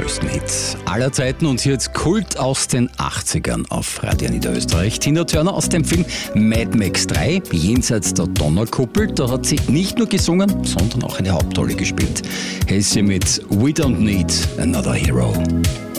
größten Hits aller Zeiten und hier jetzt Kult aus den 80ern auf Radio Niederösterreich. Tina Turner aus dem Film Mad Max 3, Jenseits der Donnerkuppel. Da hat sie nicht nur gesungen, sondern auch eine Hauptrolle gespielt. Hier ist sie mit We Don't Need Another Hero.